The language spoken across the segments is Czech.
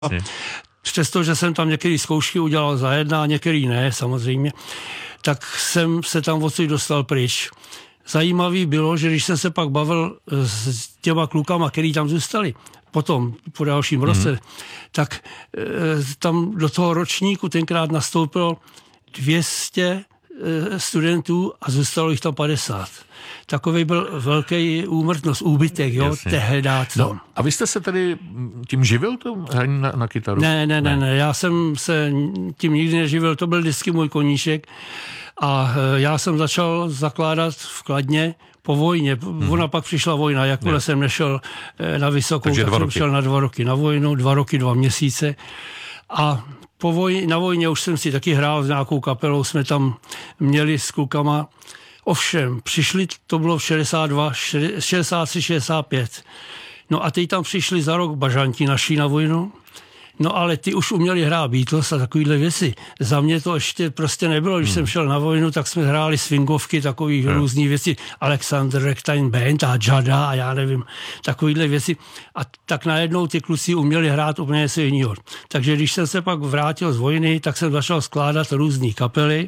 Přestože jsem tam některé zkoušky udělal za jedna a některý ne, samozřejmě, tak jsem se tam odsud dostal pryč. Zajímavý bylo, že když jsem se pak bavil s těma klukama, který tam zůstali, potom po dalším roce, tak tam do toho ročníku tenkrát nastoupilo 200 studentů a zůstalo jich tam 50. Takový byl velký úbytek, jo, tehdy. No, a vy jste se tedy tím živil, to hraní na kytaru? Ne, já jsem se tím nikdy neživil, to byl vždycky můj koníček a já jsem začal zakládat v Kladně po vojně. Ona pak přišla vojna, jakmile jsem nešel na vysokou, tak jsem šel na 2 roky na vojnu, 2 roky, 2 měsíce a na vojně už jsem si taky hrál s nějakou kapelou, jsme tam měli s klukama. Ovšem, přišli, to bylo v 62, 63, 65. No a teď tam přišli za rok bažanti naši na vojnu. No ale ty už uměli hrát Beatles a takovýhle věci. Za mě to ještě prostě nebylo. Když jsem šel na vojnu, tak jsme hráli swingovky, takový různý věci. Alexander Ragtime Band a Jada a já nevím, takovýhle věci. A tak najednou ty kluci uměli hrát úplně něco jiného. Takže když jsem se pak vrátil z vojny, tak jsem začal skládat různý kapely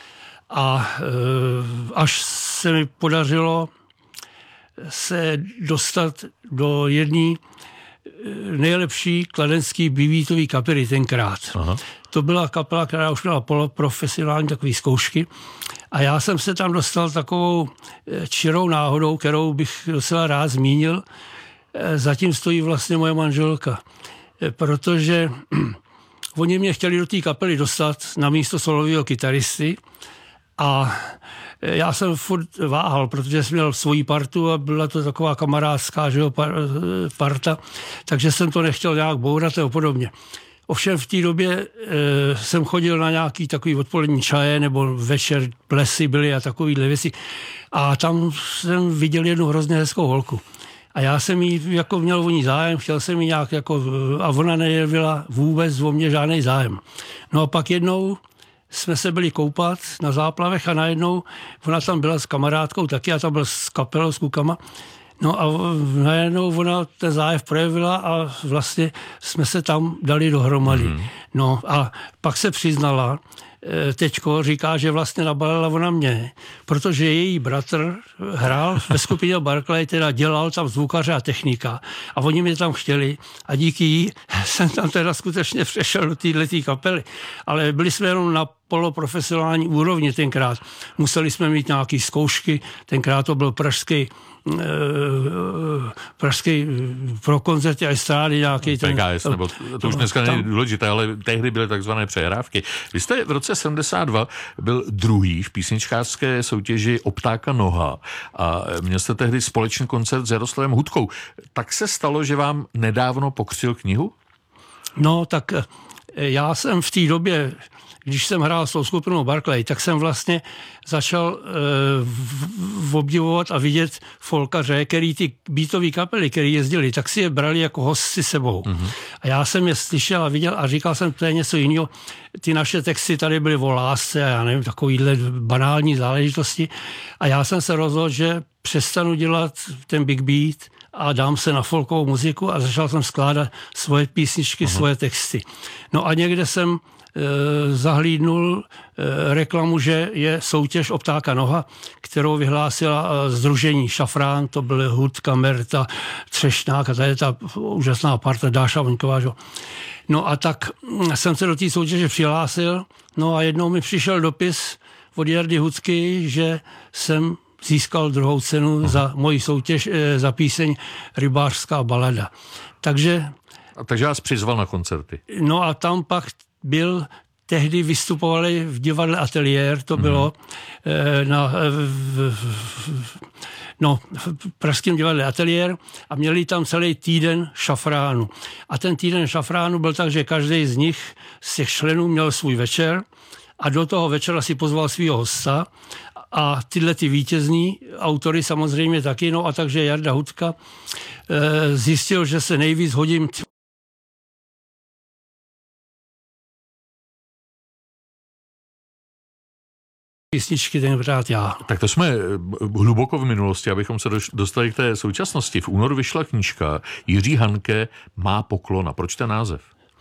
a až se mi podařilo se dostat do jedné nejlepší kladenský beatový kapely tenkrát. Aha. To byla kapela, která už měla poloprofesionální takové zkoušky a já jsem se tam dostal takovou čirou náhodou, kterou bych docela rád zmínil. Zatím stojí vlastně moje manželka, protože oni mě chtěli do té kapely dostat na místo solového kytaristy a já jsem furt váhal, protože jsem měl svoji partu a byla to taková kamarádská, že jo, parta, takže jsem to nechtěl nějak bourat a podobně. Ovšem v té době jsem chodil na nějaký takový odpolední čaje nebo večer plesy byly a takovýhle věci a tam jsem viděl jednu hrozně hezkou holku. A já jsem jí jako měl o ní zájem, chtěl jsem jí nějak jako, a ona nejevila vůbec o mě žádný zájem. No a pak jednou jsme se byli koupat na záplavech a najednou ona tam byla s kamarádkou taky a tam byl s kapelou, s klukama. No a najednou ona ten zájev projevila a vlastně jsme se tam dali dohromady. No a pak se přiznala, teďko říká, že vlastně nabalila ona mě, protože její bratr hrál ve skupině Barclay, teda dělal tam zvukaře a technika a oni mě tam chtěli a díky jí jsem tam teda skutečně přešel do této kapely. Ale byli jsme jenom na poloprofesionální úrovni tenkrát. Museli jsme mít nějaké zkoušky, tenkrát to byl pražský pro koncerty a estrády nějaký ten... PKS, nebo to už dneska není důležité, ale tehdy byly takzvané přehrávky. Vy jste v roce 72 byl druhý v písničkářské soutěži O ptáka noha a měl jste tehdy společný koncert s Jaroslavem Hudkou. Tak se stalo, že vám nedávno pokřtil knihu? No, tak já jsem v té době, když jsem hrál s tou skupinou Barclay, tak jsem vlastně začal obdivovat a vidět folkaře, který ty beatové kapely, který jezdili, tak si je brali jako hosty sebou. A já jsem je slyšel a viděl a říkal jsem, to je něco jiného. Ty naše texty tady byly o lásce a já nevím, takovýhle banální záležitosti. A já jsem se rozhodl, že přestanu dělat ten big beat a dám se na folkovou muziku a začal jsem skládat svoje písničky, svoje texty. No a někde jsem zahlídnul reklamu, že je soutěž O ptáka noha, kterou vyhlásila sdružení Šafrán, to byly Hudka, Merta, Třešňák a tady ta úžasná parta Dáša Voňková. No a tak jsem se do té soutěže přihlásil, no a jednou mi přišel dopis od Jardy Hudky, že jsem získal druhou cenu za moji soutěž, za píseň Rybářská balada. Takže vás přizval na koncerty. No a tam pak tehdy vystupovali v divadle Ateliér, to bylo v pražském divadle Ateliér a měli tam celý týden šafránu. A ten týden šafránu byl tak, že každý z nich, z těch členů, měl svůj večer a do toho večera si pozval svýho hosta a tyhle ty vítězní autory samozřejmě taky, no a takže Jarda Hudka zjistil, že se nejvíc hodím písničky tenkrát já. Tak to jsme hluboko v minulosti, abychom se dostali k té současnosti. V únoru vyšla knížka Jiří Hanke Má poklona. Proč ten název?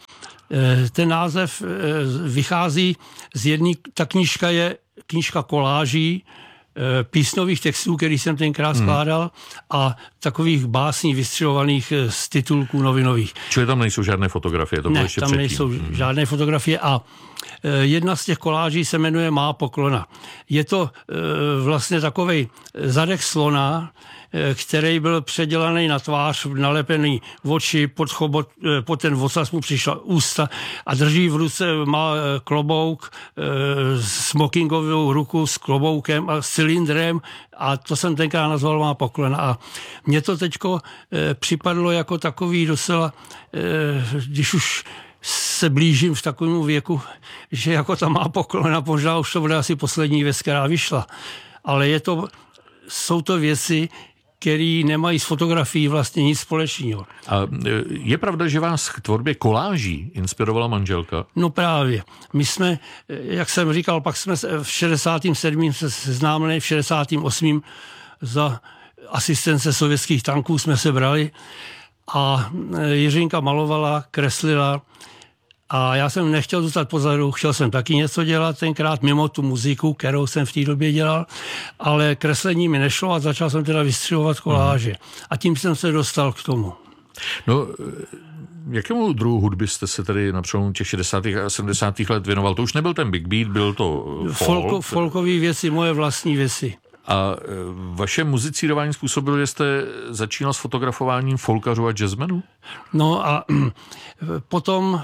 Ten název vychází z jedné, ta knížka je knížka koláží, písnových textů, který jsem tenkrát skládal a takových básní vystřelovaných z titulků novinových. Čili tam nejsou žádné fotografie? To bylo ještě tam předtím. nejsou žádné fotografie a jedna z těch koláží se jmenuje Má poklona. Je to vlastně takovej zadek slona, který byl předělaný na tvář, nalepený oči, pod chobot, pod ten vocas mu přišla ústa a drží v ruce, má klobouk, smokingovou ruku s kloboukem a s cylindrem a to jsem tenkrát nazval Má poklona. A mně to teďko připadlo jako takový docela, když už se blížím v takovému věku, že jako ta Má poklona, možná už to bude asi poslední věc, která vyšla. Ale jsou to věci, který nemají s fotografií vlastně nic společného. A je pravda, že vás k tvorbě koláží inspirovala manželka? No právě. My jsme, jak jsem říkal, pak jsme v 67. se seznámili, v 68. za asistence sovětských tanků jsme se brali a Jiřinka malovala, kreslila a já jsem nechtěl zůstat pozadu, chtěl jsem taky něco dělat tenkrát, mimo tu muziku, kterou jsem v té době dělal, ale kreslení mi nešlo a začal jsem teda vystřihovat koláže. A tím jsem se dostal k tomu. No, jakému druhu hudby jste se tedy na přelomu těch 60. a 70. let věnoval? To už nebyl ten big beat, byl to folk? Folkové věci, moje vlastní věci. A vaše muzicírování způsobilo, že jste začínal s fotografováním folkařů a jazzmenů? No a potom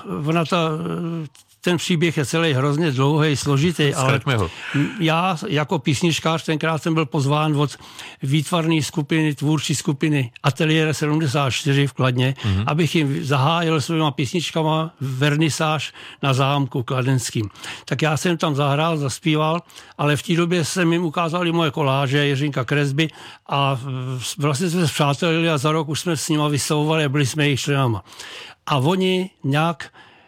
ten příběh je celý hrozně dlouhý, složitý, ale já jako písničkář tenkrát jsem byl pozván od výtvarné skupiny, tvůrčí skupiny Ateliér 74 v Kladně, abych jim zahájil svýma písničkama vernisáž na zámku kladenským. Tak já jsem tam zahrál, zaspíval, ale v té době jsem jim ukázali moje koláže, Jiřinka kresby a vlastně jsme se přátelili a za rok už jsme s nima vystavovali a byli jsme jejich členama. A oni nějak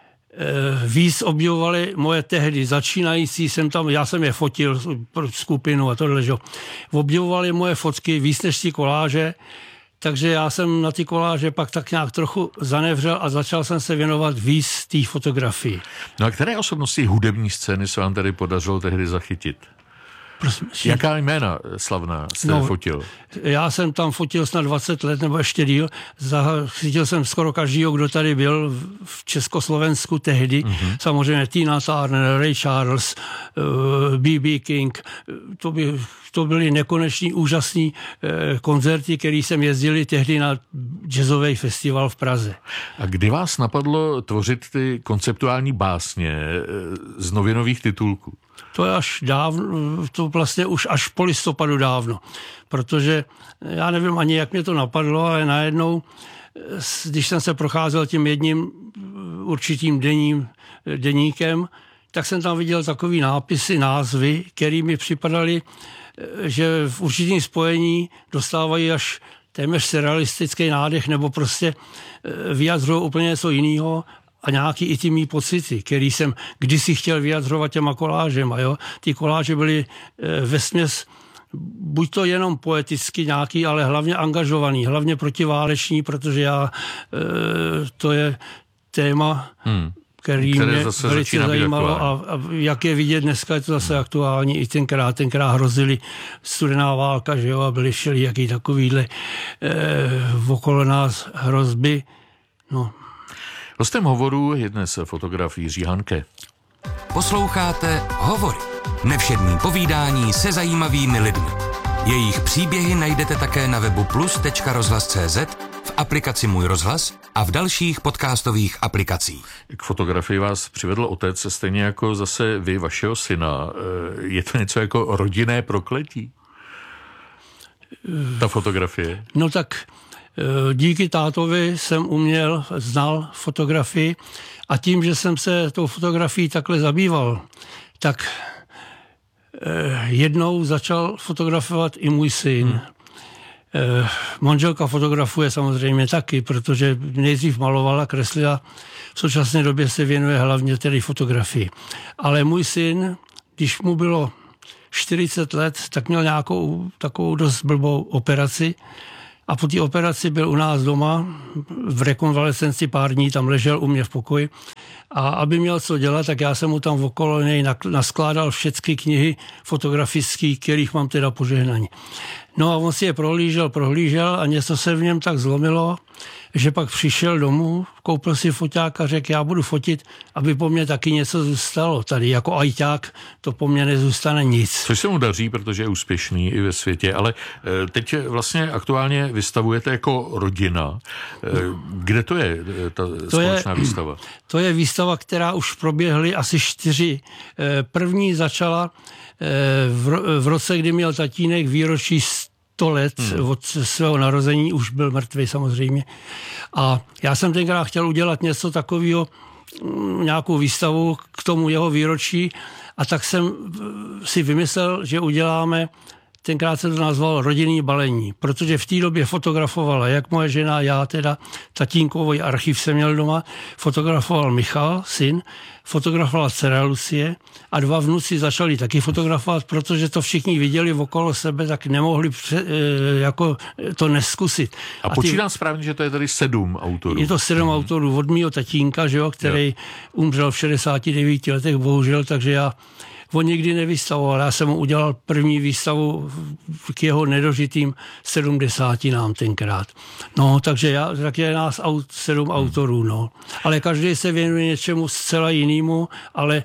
víc objevovali moje tehdy začínající, já jsem je fotil pro skupinu a tohle, že objevovali moje fotky víc než ty koláže, takže já jsem na ty koláže pak tak nějak trochu zanevřel a začal jsem se věnovat víc té fotografii. No a které osobnosti hudební scény se vám tedy podařilo tehdy zachytit? Jaká jména slavná jste fotil? Já jsem tam fotil snad 20 let nebo ještě díl. Zachytil jsem skoro každýho, kdo tady byl v Československu tehdy. Samozřejmě Tina Turner, Ray Charles, B.B. King. To byly nekoneční úžasný koncerty, který jsem jezdili tehdy na jazzový festival v Praze. A kdy vás napadlo tvořit ty konceptuální básně z novinových titulků? To je až dávno, to vlastně už až po listopadu dávno, protože já nevím ani, jak mě to napadlo, ale najednou, když jsem se procházel tím jedním určitým deníkem, tak jsem tam viděl takový nápisy, názvy, které mi připadaly, že v určitým spojení dostávají až téměř surrealistický nádech, nebo prostě vyjadřují úplně něco jiného, a nějaký i ty mý pocity, který jsem kdysi chtěl vyjadřovat těma kolážema. Jo? Ty koláže byly vesměs buď to jenom poeticky nějaký, ale hlavně angažovaný, hlavně protiváleční, protože to je téma, který mě velice zajímalo a jak je vidět dneska, je to zase aktuální. I tenkrát hrozily studená válka, že jo, a byly všelijaký takovýhle okolo nás hrozby. No. Hostem hovoru je dnes fotograf Jiří Hanke. Posloucháte Hovory. Nevšední povídání se zajímavými lidmi. Jejich příběhy najdete také na webu plus.rozhlas.cz, v aplikaci Můj rozhlas a v dalších podcastových aplikacích. K fotografii vás přivedl otec, stejně jako zase vy, vašeho syna. Je to něco jako rodinné prokletí? Ta fotografie? No tak díky tátovi jsem znal fotografii a tím, že jsem se tou fotografií takhle zabýval, tak jednou začal fotografovat i můj syn. Manželka fotografuje samozřejmě taky, protože nejdřív malovala, kreslila, v současné době se věnuje hlavně tedy fotografii. Ale můj syn, když mu bylo 40 let, tak měl nějakou takovou dost blbou operaci a po té operaci byl u nás doma v rekonvalescenci pár dní, tam ležel u mě v pokoji A aby měl co dělat, tak já jsem mu tam okolo něj naskládal všechny knihy fotografické, kterých mám teda požehnaní. No a on si je prohlížel a něco se v něm tak zlomilo, že pak přišel domů, koupil si foťák a řekl, já budu fotit, aby po mně taky něco zůstalo. Tady jako ajťák to po mně nezůstane nic. Což se mu daří, protože je úspěšný i ve světě, ale teď vlastně aktuálně vystavujete jako rodina. Kde to je, ta společná výstava? To je výstava, která už proběhly asi 4. První začala v roce, kdy měl tatínek výročí 100 let od svého narození, už byl mrtvý samozřejmě. A já jsem tenkrát chtěl udělat něco takového, nějakou výstavu k tomu jeho výročí, a tak jsem si vymyslel, že uděláme, tenkrát se to nazvalo rodinný balení, protože v té době fotografovala jak moje žena, já teda, tatínkový archiv jsem měl doma, fotografoval Michal, syn, fotografovala dcera Lucie a 2 vnuci začali taky fotografovat, protože to všichni viděli okolo sebe, tak nemohli jako to neskusit. A počítám správně, že to je tady 7 autorů. Je to 7 autorů od mýho tatínka, že jo, který umřel v 69 letech, bohužel, takže on nikdy nevystavoval. Já jsem mu udělal první výstavu k jeho nedožitým 70 tenkrát. No, takže tak je nás 7 autorů, no. Ale každý se věnuje něčemu zcela jinému, ale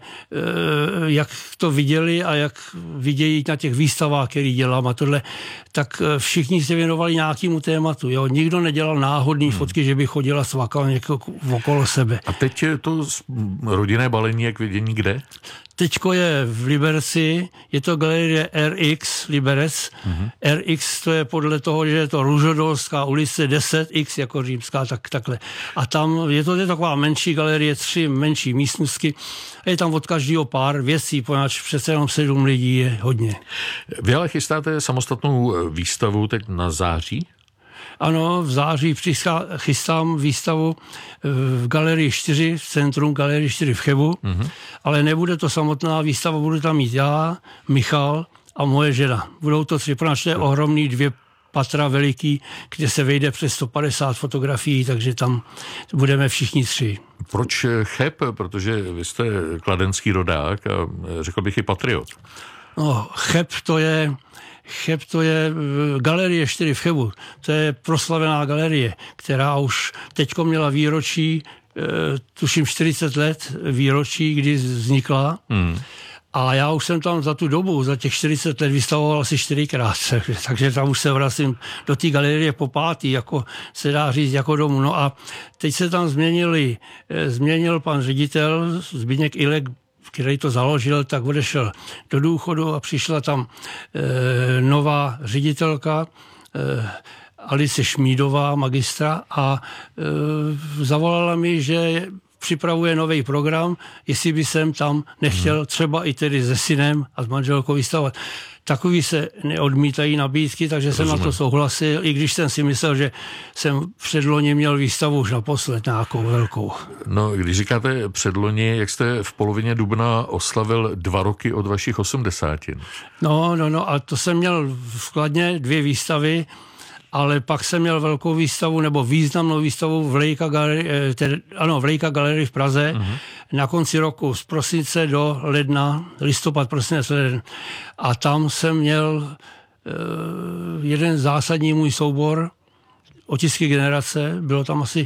jak to viděli a jak vidějí na těch výstavách, který dělám a tohle, tak všichni se věnovali nějakému tématu. Jo. Nikdo nedělal náhodný fotky, že by chodila svakal někoho okolo sebe. A teď je to rodinné balení, jak vidění kde? Teďko je v Liberci, je to galerie RX Liberec. RX to je podle toho, že je to Růžodolská ulice 10X jako římská, takhle. A tam je to taková menší galerie, 3 menší místnosti. A je tam od každého pár věcí, poněvadž přece jenom 7 lidí je hodně. Vy ale chystáte samostatnou výstavu teď na září? Ano, v září chystám výstavu v Galerii 4, v centrum Galerii 4 v Chebu, ale nebude to samotná výstava, budu tam mít já, Michal a moje žena. Budou to 3, protože je ohromný 2 patra veliký, kde se vejde přes 150 fotografií, takže tam budeme všichni 3. Proč Cheb? Protože vy jste kladenský rodák a řekl bych i patriot. No, Cheb to je Galerie 4 v Chebu. To je proslavená galerie, která už teďko měla výročí, tuším 40 let výročí, kdy vznikla. A já už jsem tam za tu dobu, za těch 40 let vystavoval asi 4krát, takže tam už se vracím do té galerie po 5, jako se dá říct, jako domů. No a teď se tam změnil pan ředitel Zbyněk Ilek, který to založil, tak odešel do důchodu a přišla tam nová ředitelka Alice Šmídová, magistra, a zavolala mi, že připravuje nový program, jestli by jsem tam nechtěl třeba i tedy se synem a s manželkou vystavovat. Takový se neodmítají nabídky, takže jsem na to souhlasil, i když jsem si myslel, že jsem předloni měl výstavu už naposled nějakou velkou. No, když říkáte předloni, jak jste v polovině dubna oslavil 2 roky od vašich 80. No, a to jsem měl v Kladně 2 výstavy, ale pak jsem měl velkou výstavu, nebo významnou výstavu v Leica Galerii v Praze na konci roku z prosince do ledna, listopad, prosinec, leden. A tam jsem měl jeden zásadní můj soubor, Otisky generace, bylo tam asi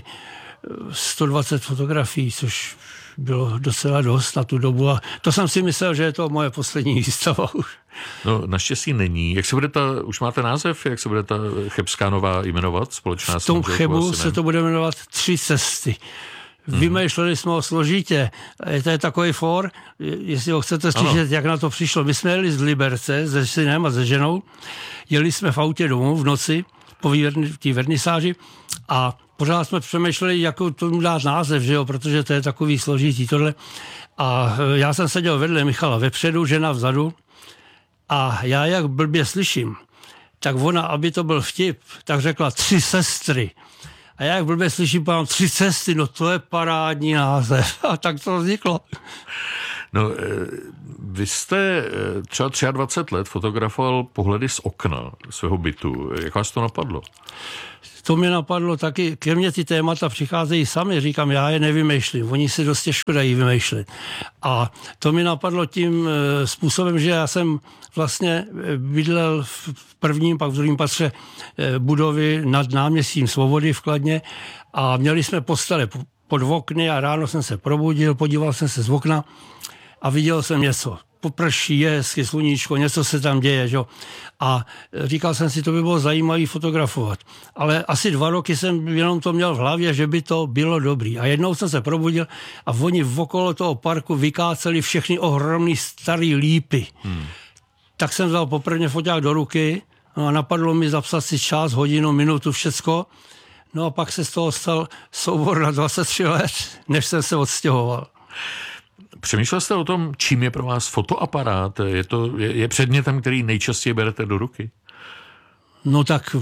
120 fotografií, což bylo docela dost na tu dobu a to jsem si myslel, že je to moje poslední výstava už. No, naštěstí není. Jak se bude už máte název, jak se bude ta chebská nová jmenovat, společná s v tom Chebu se to bude jmenovat 3 cesty. Vymýšleli jsme ho složitě. To je takový for, jestli ho chcete slyšet, jak na to přišlo. My jsme jeli z Liberce se synem a se ženou, jeli jsme v autě domů v noci po té vernisáži a pořád jsme přemýšleli, jakou tomu dát název, že jo, protože to je takový složitý tohle. A já jsem seděl vedle Michala vepředu, žena vzadu a já jak blbě slyším, tak ona, aby to byl vtip, tak řekla 3 sestry. A já jak blbě slyším, pán 3 cesty, no to je parádní název. A tak to vzniklo. No, vy jste třeba 23 let fotografoval pohledy z okna svého bytu. Jak vás to napadlo? To mě napadlo taky, ke mně ty témata přicházejí sami, říkám, já je nevymýšlím, oni si dost těžko dají vymýšlet. A to mi napadlo tím způsobem, že já jsem vlastně bydlel v prvním, pak v druhém patře budovy nad náměstím Svobody v Kladně a měli jsme postele pod okny a ráno jsem se probudil, podíval jsem se z okna a viděl jsem něco. Poprší, je hezky sluníčko, něco se tam děje, že? A říkal jsem si, to by bylo zajímavé fotografovat. Ale asi 2 roky jsem jenom to měl v hlavě, že by to bylo dobrý. A jednou jsem se probudil a oni okolo toho parku vykáceli všechny ohromný starý lípy. Tak jsem vzal poprvé foťák do ruky, no a napadlo mi zapsat si čas, hodinu, minutu, všecko. No a pak se z toho stal soubor na 23 let, než jsem se odstěhoval. Přemýšlel jste o tom, čím je pro vás fotoaparát? Je předmětem, který nejčastěji berete do ruky? No tak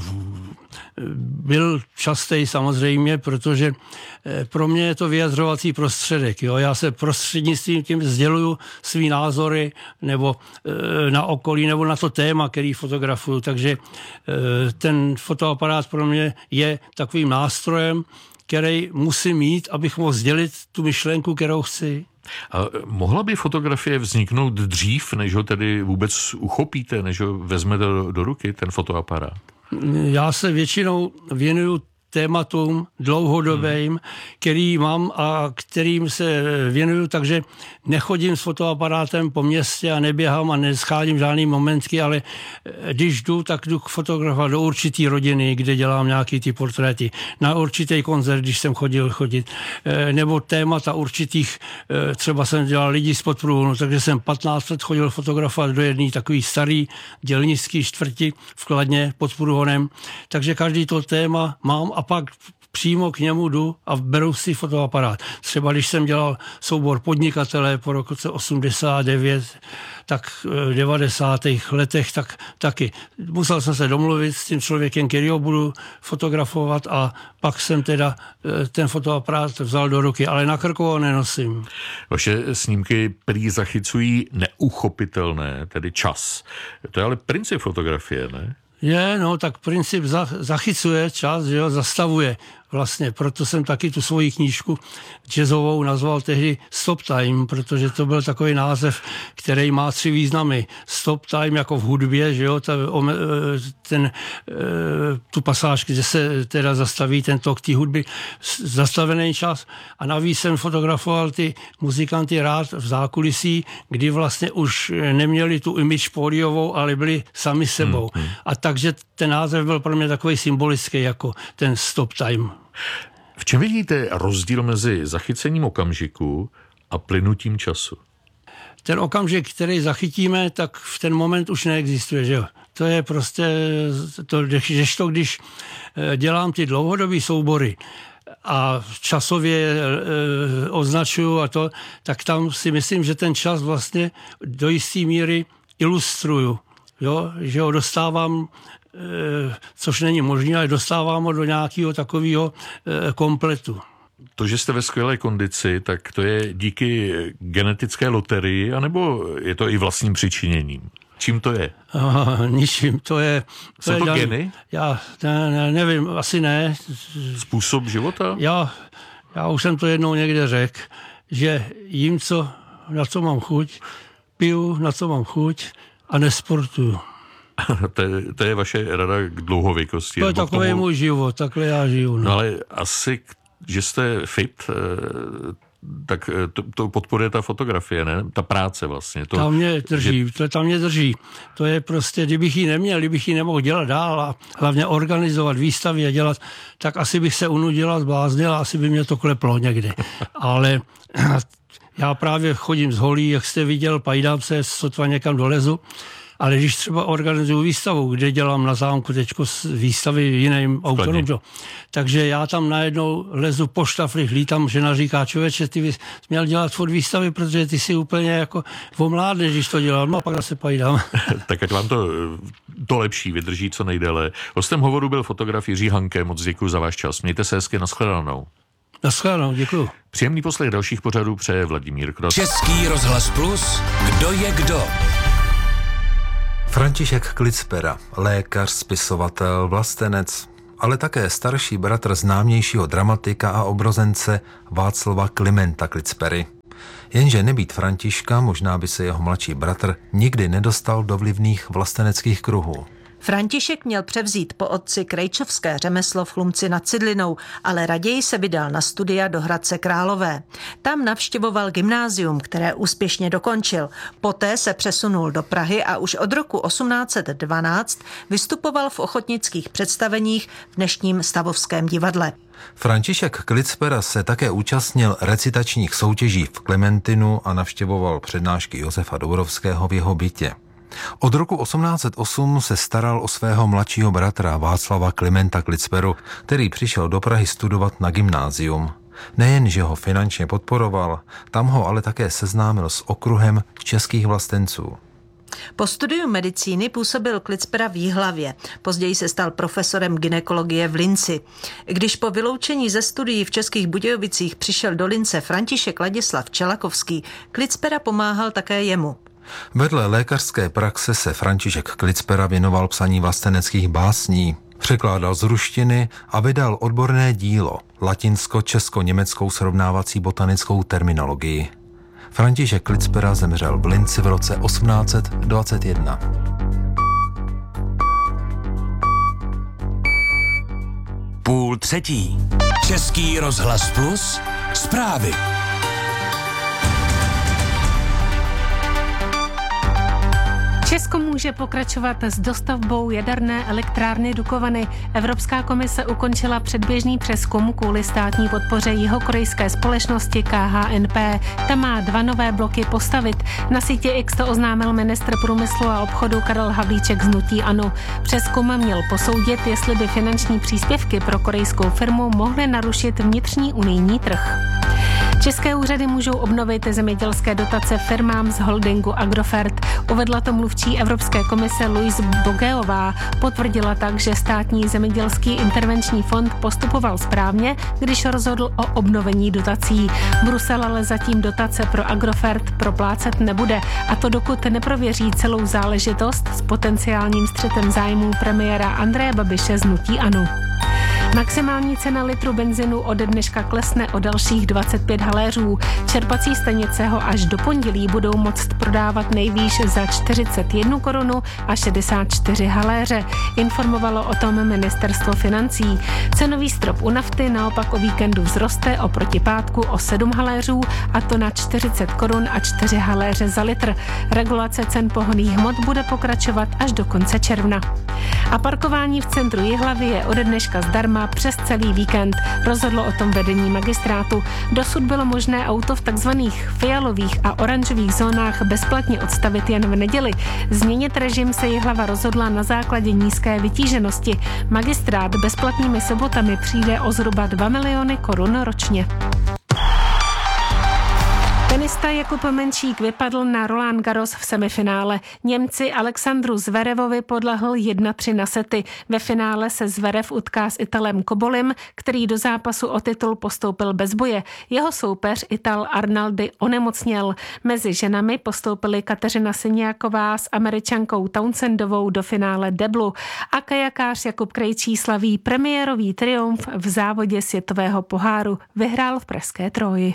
byl častý samozřejmě, protože pro mě je to vyjadřovací prostředek. Jo? Já se prostřednictvím tím sděluju svý názory nebo na okolí, nebo na to téma, který fotografuju. Takže ten fotoaparát pro mě je takovým nástrojem, který musím mít, abych mohl sdělit tu myšlenku, kterou chci. A mohla by fotografie vzniknout dřív, než ho tedy vůbec uchopíte, než ho vezmete do ruky, ten fotoaparát? Já se většinou věnuju tématům dlouhodobým, který mám a kterým se věnuju, takže nechodím s fotoaparátem po městě a neběhám a neschádím žádný momentky, ale když jdu, tak jdu fotografovat do určitý rodiny, kde dělám nějaký ty portréty, na určitý koncert, když jsem chodit, nebo témata určitých, třeba jsem dělal lidi z Podprůhonu, takže jsem 15 let chodil fotografovat do jedné takový starý dělnický čtvrti v Kladně pod Průhonem, takže každý to téma mám a pak přímo k němu jdu a beru si fotoaparát. Třeba když jsem dělal soubor podnikatele po roce 89, tak v 90. letech, tak taky. Musel jsem se domluvit s tím člověkem, kterýho budu fotografovat a pak jsem teda ten fotoaparát vzal do ruky, ale na krku ho nenosím. Vaše snímky prý zachycují neuchopitelné, tedy čas. To je ale princip fotografie, ne? No tak princip zachycuje čas, že jo, zastavuje. Vlastně proto jsem taky tu svoji knížku jazzovou nazval tehdy Stop Time, protože to byl takový název, který má 3 významy. Stop Time jako v hudbě, že jo, tu pasáž, kde se teda zastaví ten tok té hudby, zastavený čas. A navíc jsem fotografoval ty muzikanty rád v zákulisí, kdy vlastně už neměli tu image pódiovou, ale byli sami sebou. A takže ten název byl pro mě takový symbolický jako ten Stop Time. V čem vidíte rozdíl mezi zachycením okamžiku a plynutím času? Ten okamžik, který zachytíme, tak v ten moment už neexistuje, že jo? To je prostě, když dělám ty dlouhodobé soubory a časově označuju a to, tak tam si myslím, že ten čas vlastně do jisté míry ilustruju, jo? Že ho dostávám, což není možné, ale dostávám ho do nějakého takového kompletu. To, že jste ve skvělé kondici, tak to je díky genetické loterii, anebo je to i vlastním přičiněním? Čím to je? Ničím. Jsou to geny? Já nevím, asi ne. Způsob života? Já už jsem to jednou někde řekl, že jím, na co mám chuť, piju, na co mám chuť a nesportuju. To je vaše rada k dlouhověkosti. To je takový můj život, takhle já žiju. No ale asi, že jste fit, tak to podporuje ta fotografie, ne? Ta práce vlastně. Tam mě drží. To je prostě, kdybych ji neměl, kdybych ji nemohl dělat dál a hlavně organizovat výstavy a dělat, tak asi bych se unudil a zbláznil a asi by mě to kleplo někde. Ale já právě chodím z holí, jak jste viděl, pajdám se, sotva někam dolezu. Ale když třeba organizuju výstavu, kde dělám na zámku teďko výstavy jiným autorům, takže já tam najednou lezu po štaflích, lítám, žena říká, člověče, ty bys měl dělat furt výstavy, protože ty si úplně jako omládneš, když to dělal, no a pak zase pajdám. Tak ať vám to lepší vydrží co nejdéle. Hostem hovoru byl fotograf Jiří Hanke, moc děkuji za váš čas. Mějte se hezky, nashledanou. Naschledanou, děkuju. Příjemný poslech dalších pořadů přeje Vladimír Krot. Český rozhlas Plus, kdo je kdo? František Klicpera, lékař, spisovatel, vlastenec, ale také starší bratr známějšího dramatika a obrozence Václava Klimenta Klicpery. Jenže nebýt Františka, možná by se jeho mladší bratr nikdy nedostal do vlivných vlasteneckých kruhů. František měl převzít po otci krejčovské řemeslo v Chlumci nad Cidlinou, ale raději se vydal na studia do Hradce Králové. Tam navštěvoval gymnázium, které úspěšně dokončil. Poté se přesunul do Prahy a už od roku 1812 vystupoval v ochotnických představeních v dnešním Stavovském divadle. František Klicpera se také účastnil recitačních soutěží v Klementinu a navštěvoval přednášky Josefa Dourovského v jeho bytě. Od roku 1808 se staral o svého mladšího bratra Václava Klimenta Klicperu, který přišel do Prahy studovat na gymnázium. Nejen, že ho finančně podporoval, tam ho ale také seznámil s okruhem českých vlastenců. Po studiu medicíny působil Klicpera v Jihlavě. Později se stal profesorem gynekologie v Linci. Když po vyloučení ze studií v Českých Budějovicích přišel do Lince František Ladislav Čelakovský, Klicpera pomáhal také jemu. Vedle lékařské praxe se František Klicpera věnoval psaní vlasteneckých básní, překládal z ruštiny a vydal odborné dílo latinsko-česko-německou srovnávací botanickou terminologii. František Klicpera zemřel v Linci v roce 1821. Půl třetí. Český rozhlas Plus, zprávy. Česko může pokračovat s dostavbou jaderné elektrárny Dukovany. Evropská komise ukončila předběžný přezkum kvůli státní podpoře jihokorejské společnosti KHNP. Ta má 2 nové bloky postavit. Na síti X to oznámil ministr průmyslu a obchodu Karel Havlíček z hnutí ANO. Přezkum měl posoudit, jestli by finanční příspěvky pro korejskou firmu mohly narušit vnitřní unijní trh. České úřady můžou obnovit zemědělské dotace firmám z holdingu Agrofert. Uvedla to mluvčí Evropské komise Louise Bogeová. Potvrdila tak, že státní zemědělský intervenční fond postupoval správně, když rozhodl o obnovení dotací. Brusel ale zatím dotace pro Agrofert proplácet nebude, a to dokud neprověří celou záležitost s potenciálním střetem zájmů premiéra Andreje Babiše z hnutí ANO. Maximální cena litru benzinu ode dneška klesne o dalších 25 haléřů. Čerpací stanice ho až do pondělí budou moct prodávat nejvýš za 41 korunu a 64 haléře. Informovalo o tom ministerstvo financí. Cenový strop u nafty naopak o víkendu vzroste oproti pátku o 7 haléřů, a to na 40 korun a 4 haléře za litr. Regulace cen pohonných hmot bude pokračovat až do konce června. A parkování v centru Jihlavy je ode dneška zdarma přes celý víkend. Rozhodlo o tom vedení magistrátu. Dosud bylo možné auto v takzvaných fialových a oranžových zónách bezplatně odstavit jen v neděli. Změnit režim se Jihlava rozhodla na základě nízké vytíženosti. Magistrát bezplatnými sobotami přijde o zhruba 2 miliony korun ročně. Tenista Jakub Menšík vypadl na Roland Garros v semifinále. Němci Alexandru Zverevovi podlehl 1-3 na sety. Ve finále se Zverev utká s Italem Kobolim, který do zápasu o titul postoupil bez boje. Jeho soupeř Ital Arnaldi onemocněl. Mezi ženami postoupili Kateřina Syniáková s Američankou Townsendovou do finále deblu a kajakář Jakub Krejčí slaví premiérový triumf v závodě světového poháru. Vyhrál v pražské Troji.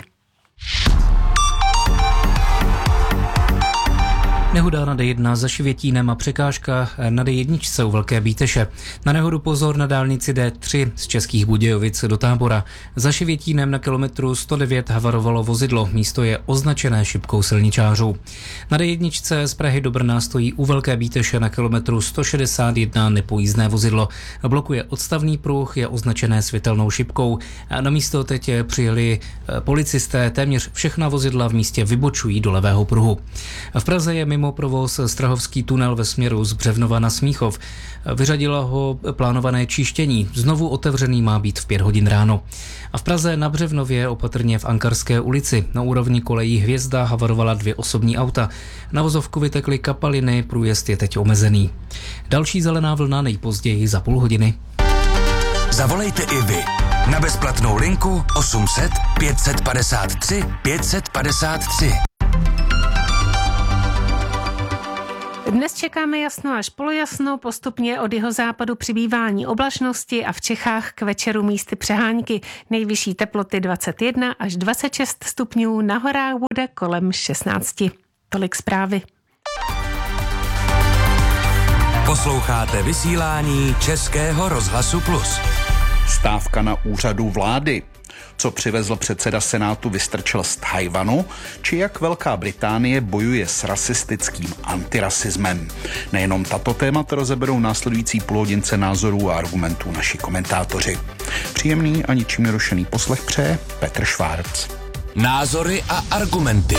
Nehoda na D1 za Šivětínem a překážka na D1 u Velké Bíteše. Na nehodu pozor na dálnici D3 z Českých Budějovic do Tábora. Za Šivětínem na kilometru 109 havarovalo vozidlo. Místo je označené šipkou silničářů. Na D1 z Prahy do Brna stojí u Velké Bíteše na kilometru 161 nepojízdné vozidlo. Blokuje odstavný pruh, je označené světelnou šipkou. Na místo teď přijeli policisté, téměř všechna vozidla v místě vybočují do levého pruhu. V Praze je mimo provoz Strahovský tunel ve směru z Břevnova na Smíchov. Vyřadilo ho plánované čištění. Znovu otevřený má být v 5 hodin ráno. A v Praze na Břevnově, opatrně v Ankarské ulici, na úrovni kolejí Hvězda havarovala 2 osobní auta. Na vozovku vytekly kapaliny, průjezd je teď omezený. Další zelená vlna nejpozději za půl hodiny. Zavolejte i vy. Na bezplatnou linku 800 553 553. Dnes čekáme jasno až polojasno, postupně od jihozápadu přibývání oblačnosti a v Čechách k večeru místy přehánky. Nejvyšší teploty 21 až 26 stupňů, na horách bude kolem 16. Tolik zprávy. Posloucháte vysílání Českého rozhlasu Plus. Stávka na úřadu vlády. Co přivezl předseda Senátu Vystrčil z Tchaj-wanu, či jak Velká Británie bojuje s rasistickým antirasismem. Nejenom tato témata rozeberou následující půlhodince názorů a argumentů naši komentátoři. Příjemný a ničím nerušený poslech přeje Petr Švárc. Názory a argumenty.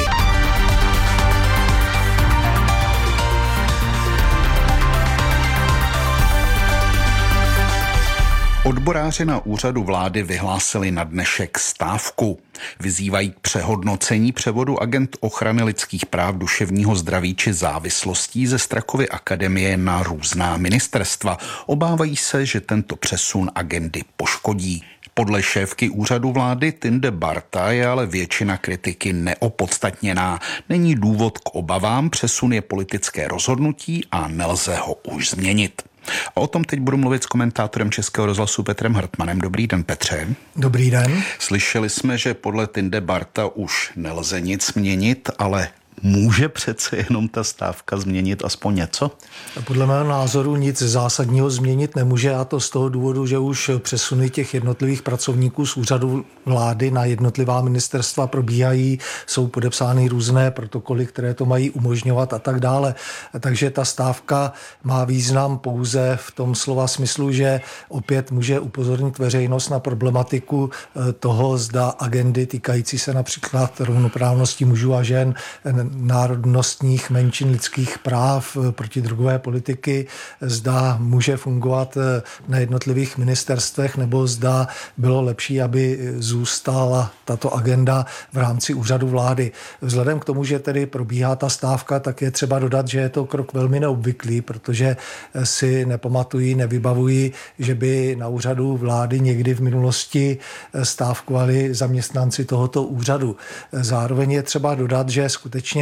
Odboráři na úřadu vlády vyhlásili na dnešek stávku. Vyzývají k přehodnocení převodu agent ochrany lidských práv, duševního zdraví či závislostí ze Strakovy akademie na různá ministerstva. Obávají se, že tento přesun agendy poškodí. Podle šéfky úřadu vlády Tinde Barta je ale většina kritiky neopodstatněná. Není důvod k obavám, přesun je politické rozhodnutí a nelze ho už změnit. A o tom teď budu mluvit s komentátorem Českého rozhlasu Petrem Hartmanem. Dobrý den, Petře. Dobrý den. Slyšeli jsme, že podle Tinde Barta už nelze nic měnit, ale může přece jenom ta stávka změnit aspoň něco? Podle mého názoru nic zásadního změnit nemůže, a to z toho důvodu, že už přesuny těch jednotlivých pracovníků z úřadu vlády na jednotlivá ministerstva probíhají, jsou podepsány různé protokoly, které to mají umožňovat a tak dále. Takže ta stávka má význam pouze v tom slova smyslu, že opět může upozornit veřejnost na problematiku toho, zda agendy týkající se například rovnoprávnosti mužů a žen, národnostních menšin, lidských práv, protidrogové politiky, zda může fungovat na jednotlivých ministerstvech, nebo zda bylo lepší, aby zůstala tato agenda v rámci úřadu vlády. Vzhledem k tomu, že tedy probíhá ta stávka, tak je třeba dodat, že je to krok velmi neobvyklý, protože si nepamatují, nevybavují, že by na úřadu vlády někdy v minulosti stávkovali zaměstnanci tohoto úřadu. Zároveň je třeba dodat, že skutečně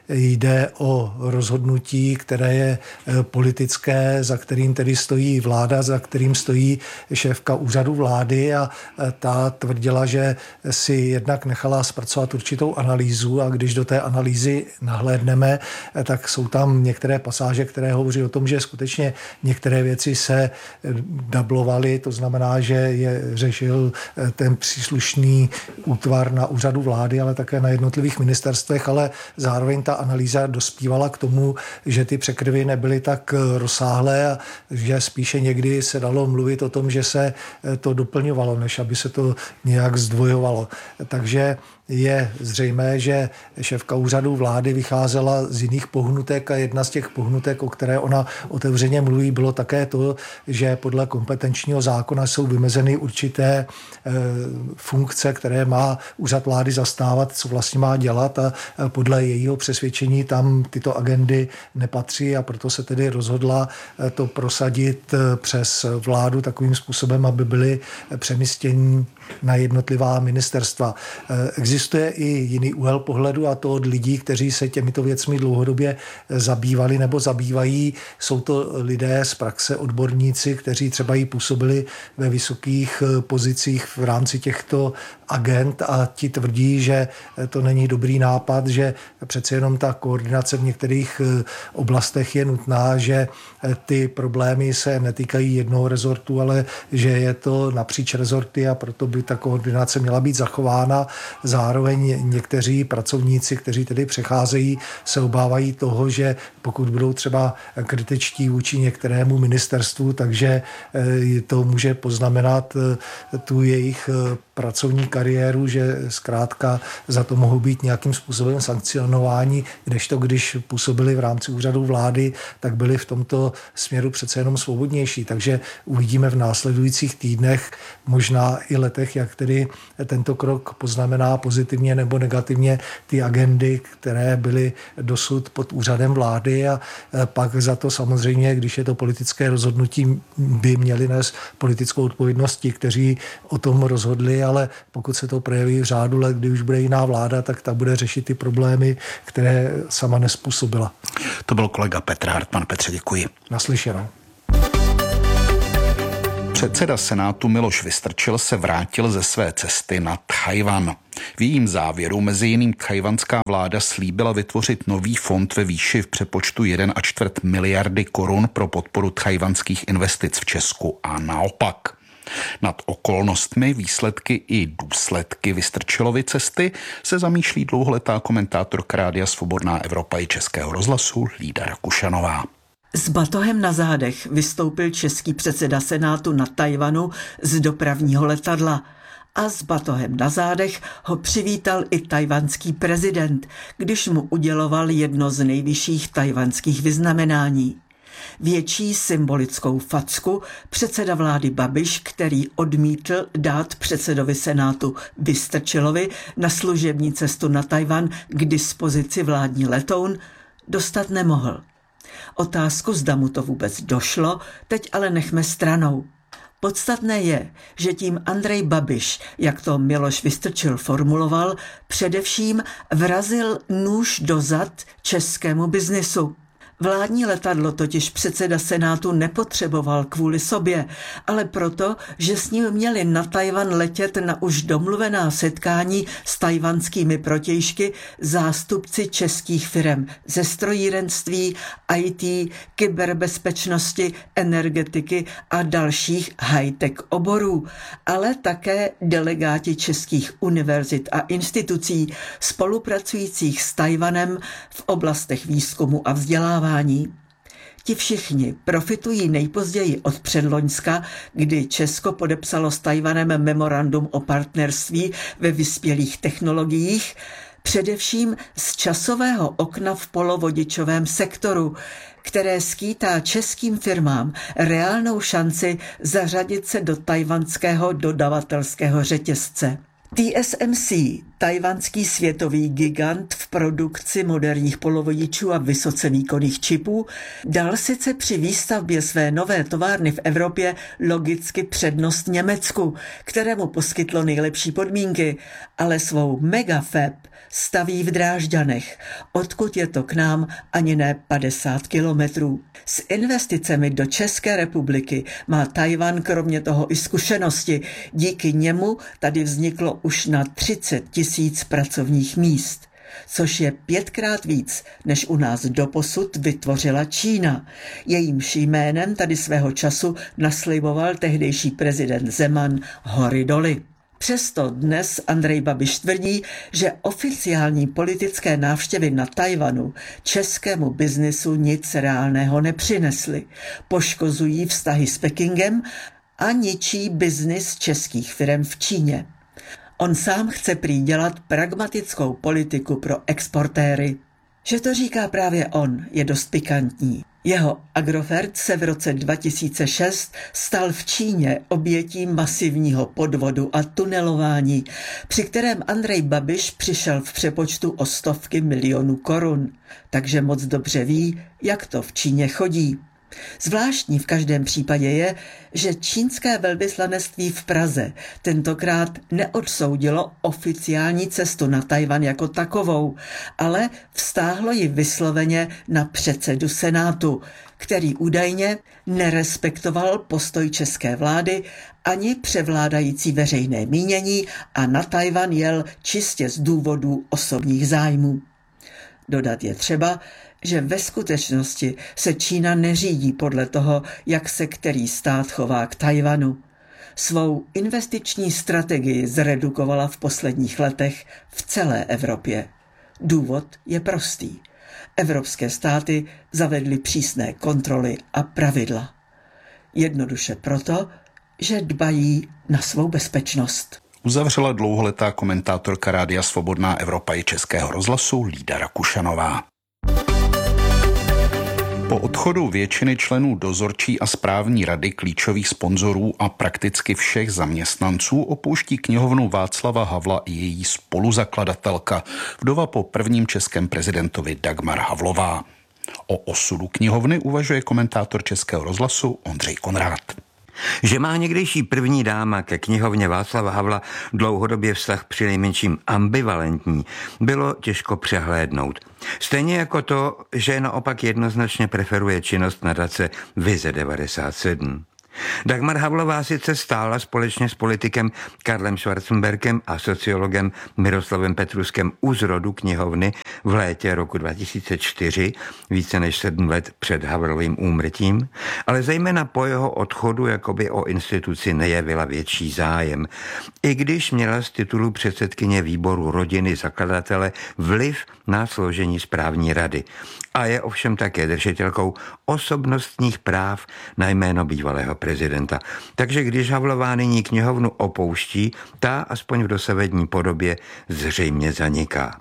jde o rozhodnutí, které je politické, za kterým tedy stojí vláda, za kterým stojí šéfka úřadu vlády, a ta tvrdila, že si jednak nechala zpracovat určitou analýzu, a když do té analýzy nahlédneme, tak jsou tam některé pasáže, které hovoří o tom, že skutečně některé věci se dublovaly, to znamená, že je řešil ten příslušný útvar na úřadu vlády, ale také na jednotlivých ministerstvech, ale zároveň ta analýza dospívala k tomu, že ty překryvy nebyly tak rozsáhlé a že spíše někdy se dalo mluvit o tom, že se to doplňovalo, než aby se to nějak zdvojovalo. Takže je zřejmé, že šéfka úřadu vlády vycházela z jiných pohnutek, a jedna z těch pohnutek, o které ona otevřeně mluví, bylo také to, že podle kompetenčního zákona jsou vymezeny určité funkce, které má úřad vlády zastávat, co vlastně má dělat, a podle jejího přesvědčení tam tyto agendy nepatří, a proto se tedy rozhodla to prosadit přes vládu takovým způsobem, aby byly přemístění na jednotlivá ministerstva. Existuje i jiný úhel pohledu, a to od lidí, kteří se těmito věcmi dlouhodobě zabývali nebo zabývají. Jsou to lidé z praxe, odborníci, kteří třeba i působili ve vysokých pozicích v rámci těchto agent, a ti tvrdí, že to není dobrý nápad, že přece jenom ta koordinace v některých oblastech je nutná, že ty problémy se netýkají jednoho rezortu, ale že je to napříč rezorty, a proto by ta koordinace měla být zachována. Zároveň někteří pracovníci, kteří tedy přecházejí, se obávají toho, že pokud budou třeba kritičtí vůči některému ministerstvu, takže to může poznamenat tu jejich pracovní kariéru, že zkrátka za to mohou být nějakým způsobem sankcionováni, kdežto když působili v rámci úřadu vlády, tak byli v tomto směru přece jenom svobodnější. Takže uvidíme v následujících týdnech, možná i letech, jak tedy tento krok poznamená pozitivně nebo negativně ty agendy, které byly dosud pod úřadem vlády, a pak za to samozřejmě, když je to politické rozhodnutí, by měli nést politickou odpovědnost ti, kteří o tom rozhodli, ale pokud se to projeví v řádu let, kdy už bude jiná vláda, tak ta bude řešit ty problémy, které sama nezpůsobila. To byl kolega Petr Hartman. Petře, děkuji. Naslyšenou. Předseda Senátu Miloš Vystrčil se vrátil ze své cesty na Tchaj-wan. V jejím závěru mezi jiným tchajwanská vláda slíbila vytvořit nový fond ve výši v přepočtu 1,25 miliardy korun pro podporu tchajwanských investic v Česku a naopak. Nad okolnostmi, výsledky i důsledky Vystrčilovy cesty se zamýšlí dlouholetá komentátorka Rádia Svobodná Evropa i Českého rozhlasu Lída Rakušanová. S batohem na zádech vystoupil český předseda Senátu na Tchaj-wanu z dopravního letadla a s batohem na zádech ho přivítal i tchajwanský prezident, když mu uděloval jedno z nejvyšších tchajwanských vyznamenání. Větší symbolickou facku předseda vlády Babiš, který odmítl dát předsedovi Senátu Vystrčilovi na služební cestu na Tchaj-wan k dispozici vládní letoun, dostat nemohl. Otázku, zda mu to vůbec došlo, teď ale nechme stranou. Podstatné je, že tím Andrej Babiš, jak to Miloš Vystrčil formuloval, především vrazil nůž do zad českému biznisu. Vládní letadlo totiž předseda Senátu nepotřeboval kvůli sobě, ale proto, že s ním měli na Tchaj-wan letět na už domluvená setkání s tchajwanskými protějšky zástupci českých firem ze strojírenství, IT, kyberbezpečnosti, energetiky a dalších high-tech oborů, ale také delegáti českých univerzit a institucí spolupracujících s Tchaj-wanem v oblastech výzkumu a vzdělávání. Ti všichni profitují nejpozději od předloňska, kdy Česko podepsalo s Tchaj-wanem memorandum o partnerství ve vyspělých technologiích, především z časového okna v polovodičovém sektoru, které skýtá českým firmám reálnou šanci zařadit se do tchajwanského dodavatelského řetězce. TSMC, tchajwanský světový gigant v produkci moderních polovodičů a vysoce výkonných čipů, dal sice při výstavbě své nové továrny v Evropě logicky přednost Německu, kterému poskytlo nejlepší podmínky, ale svou megafab staví v Drážďanech, odkud je to k nám ani ne 50 kilometrů. S investicemi do České republiky má Tchaj-wan kromě toho i zkušenosti. Díky němu tady vzniklo už na 30 000 pracovních míst, což je 5krát víc, než u nás doposud vytvořila Čína. Jejímž jménem tady svého času nasliboval tehdejší prezident Zeman hory doly. Přesto dnes Andrej Babiš tvrdí, že oficiální politické návštěvy na Tchaj-wanu českému biznisu nic reálného nepřinesly. Poškozují vztahy s Pekingem a ničí biznis českých firem v Číně. On sám chce prý dělat pragmatickou politiku pro exportéry. Že to říká právě on, je dost pikantní. Jeho Agrofert se v roce 2006 stal v Číně obětí masivního podvodu a tunelování, při kterém Andrej Babiš přišel v přepočtu o stovky milionů korun. Takže moc dobře ví, jak to v Číně chodí. Zvláštní v každém případě je, že čínské velvyslanectví v Praze tentokrát neodsoudilo oficiální cestu na Tchaj-wan jako takovou, ale vztáhlo ji vysloveně na předsedu Senátu, který údajně nerespektoval postoj české vlády ani převládající veřejné mínění a na Tchaj-wan jel čistě z důvodů osobních zájmů. Dodat je třeba, že ve skutečnosti se Čína neřídí podle toho, jak se který stát chová k Tchaj-wanu. Svou investiční strategii zredukovala v posledních letech v celé Evropě. Důvod je prostý. Evropské státy zavedly přísné kontroly a pravidla. Jednoduše proto, že dbají na svou bezpečnost. uzavřela dlouholetá komentátorka Rádia Svobodná Evropa i Českého rozhlasu Lída Rakušanová. Po odchodu většiny členů dozorčí a správní rady klíčových sponzorů a prakticky všech zaměstnanců opouští knihovnu Václava Havla i její spoluzakladatelka, vdova po prvním českém prezidentovi Dagmar Havlová. O osudu knihovny uvažuje komentátor Českého rozhlasu Ondřej Konrád. Že má někdejší první dáma ke knihovně Václava Havla dlouhodobě vztah přinejmenším ambivalentní, bylo těžko přehlédnout. Stejně jako to, že naopak jednoznačně preferuje činnost nadace Vize 97. Dagmar Havlová sice stála společně s politikem Karlem Schwarzenbergem a sociologem Miroslavem Petruskem u zrodu knihovny v létě roku 2004, více než 7 let před Havlovým úmrtím, ale zejména po jeho odchodu jakoby o instituci nejevila větší zájem. I když měla z titulu předsedkyně výboru rodiny zakladatele vliv na složení správní rady. A je ovšem také držitelkou osobnostních práv na jméno bývalého prezidenta. Takže když Havlová nyní knihovnu opouští, ta aspoň v dosavadní podobě zřejmě zaniká.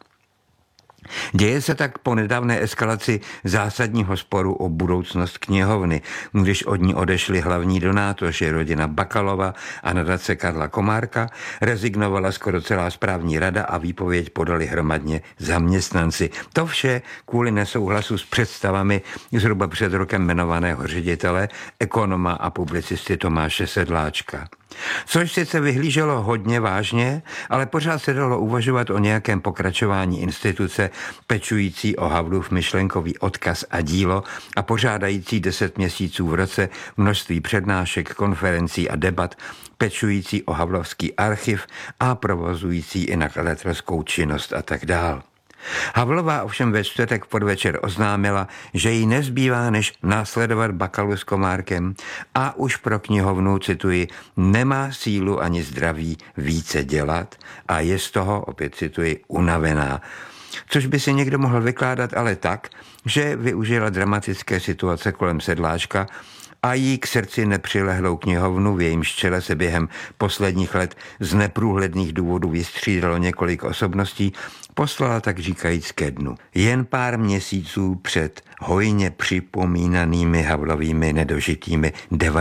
Děje se tak po nedávné eskalaci zásadního sporu o budoucnost knihovny, když od ní odešli hlavní donátoři, rodina Bakalova a nadace Karla Komárka, rezignovala skoro celá správní rada a výpověď podali hromadně zaměstnanci. To vše kvůli nesouhlasu s představami zhruba před rokem jmenovaného ředitele, ekonoma a publicisty Tomáše Sedláčka. Což sice vyhlíželo hodně vážně, ale pořád se dalo uvažovat o nějakém pokračování instituce pečující o Havlův myšlenkový odkaz a dílo a pořádající 10 měsíců v roce množství přednášek, konferencí a debat, pečující o Havlovský archiv a provozující i nakladatelskou činnost a tak dál. Havlová ovšem ve čtvrtek podvečer oznámila, že jí nezbývá než následovat Bakalu s Komárkem a už pro knihovnu, cituji, nemá sílu ani zdraví více dělat a je z toho, opět cituji, unavená. Což by si někdo mohl vykládat ale tak, že využila dramatické situace kolem Sedláčka a jí k srdci nepřilehlou knihovnu, v jejímž čele se během posledních let z neprůhledných důvodů vystřídalo několik osobností, poslala tak říkajíc ke dnu. Jen pár měsíců před hojně připomínanými Havlovými nedožitými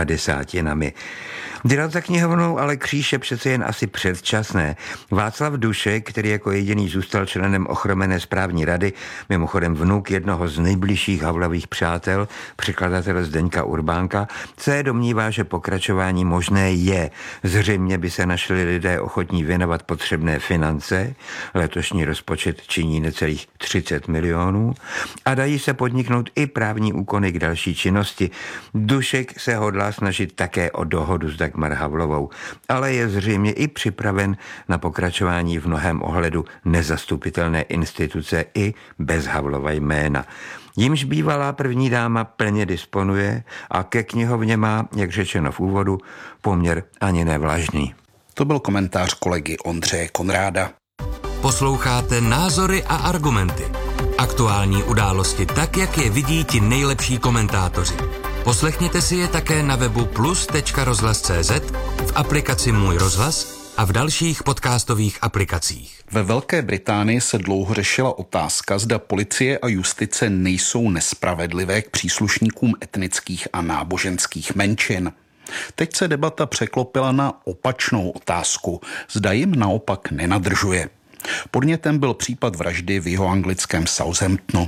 90. Dělat za knihovnou ale kříž je přece jen asi předčasné. Václav Dušek, který jako jediný zůstal členem ochromené správní rady, mimochodem vnuk jednoho z nejbližších Havlových přátel, překladatele Zdeňka Urbánka, se domnívá, že pokračování možné je. Zřejmě by se našli lidé ochotní věnovat potřebné finance, letošní rozpočet činí necelých 30 milionů, a dají se podniknout i právní úkony k další činnosti. Dušek se hodlá snažit také o dohodu s Dagmar Havlovou, ale je zřejmě i připraven na pokračování v mnohém ohledu nezastupitelné instituce i bez Havlova jména. Jimž bývalá první dáma plně disponuje a ke knihovně má, jak řečeno v úvodu, poměr ani nevlažný. To byl komentář kolegy Ondřeje Konráda. Posloucháte Názory a argumenty. Aktuální události tak, jak je vidí ti nejlepší komentátoři. Poslechněte si je také na webu plus.rozhlas.cz, v aplikaci Můj rozhlas a v dalších podcastových aplikacích. Ve Velké Británii se dlouho řešila otázka, zda policie a justice nejsou nespravedlivé k příslušníkům etnických a náboženských menšin. Teď se debata překlopila na opačnou otázku, zda jim naopak nenadržuje. Podnětem byl případ vraždy v jihoanglickém Southamptonu.